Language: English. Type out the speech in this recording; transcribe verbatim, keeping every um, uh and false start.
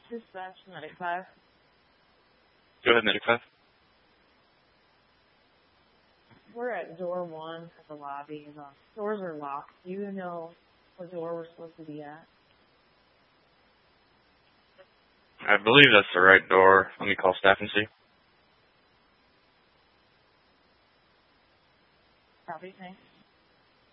Dispatch, Medic five. Go ahead, Medic five. We're at door one at the lobby. The doors are locked. Do you know what door we're supposed to be at? I believe that's the right door. Let me call staff and see. Copy, thanks.